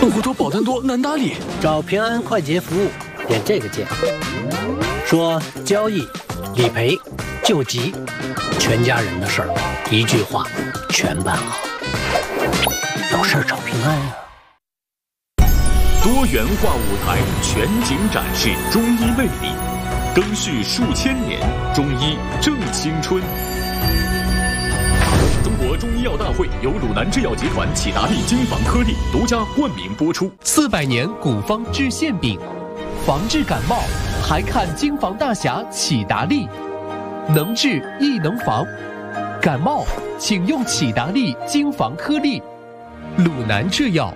我找保单多难打理。 找平安快捷服务，点这个键，说交易、理赔、救急，全家人的事儿，一句话全办好。有事儿找平安啊！ 多元化舞台全景展示中医魅力，更续数千年，中医正青春。中国中医药大会由鲁南制药集团启达利金防颗粒独家冠名播出。 400年古方治馅饼，防治感冒还看金防大侠启达利，能治亦能防。感冒请用启达利金防颗粒。鲁南制药。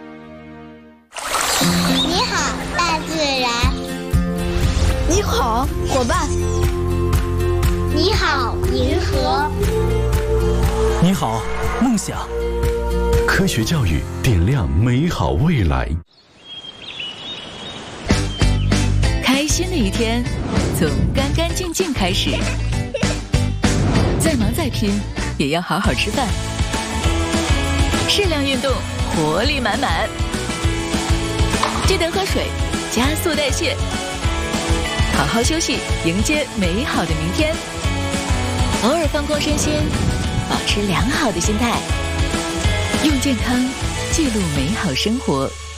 你好，大自然。 你好，伙伴。 你好，银河。 你好，梦想。 科学教育点亮美好未来。 开心的一天，从干干净净开始。再忙再拼，也要好好吃饭。适量运动，活力满满。记得喝水，加速代谢。好好休息，迎接美好的明天。偶尔放空身心，保持良好的心态。用健康记录美好生活。